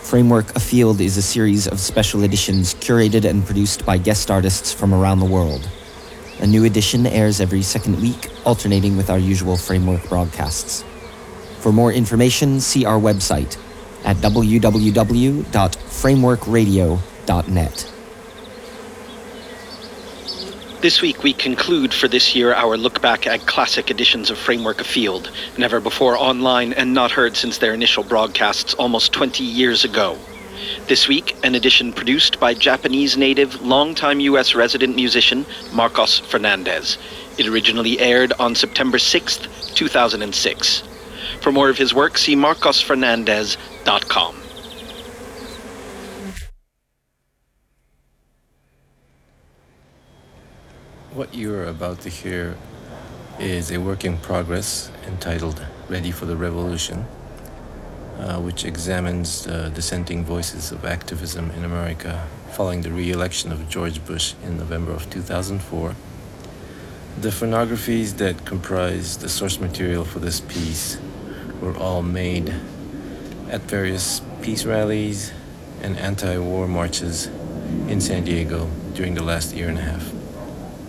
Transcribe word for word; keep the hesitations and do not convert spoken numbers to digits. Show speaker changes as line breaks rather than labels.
Framework Afield is a series of special editions curated and produced by guest artists from around the world. A new edition airs every second week, alternating with our usual Framework broadcasts. For more information, see our website at w w w dot framework radio dot net.
This week we conclude for this year our look back at classic editions of Framework Afield, never before online and not heard since their initial broadcasts almost twenty years ago. This week, an edition produced by Japanese native, longtime U S resident musician Marcos Fernandez. It originally aired on September sixth, two thousand six. For more of his work, see marcos fernandez dot com.
What you're about to hear is a work in progress entitled Ready for the Revolution, uh, which examines the dissenting voices of activism in America following the re-election of George Bush in November of two thousand four. The phonographies that comprise the source material for this piece were all made at various peace rallies and anti-war marches in San Diego during the last year and a half.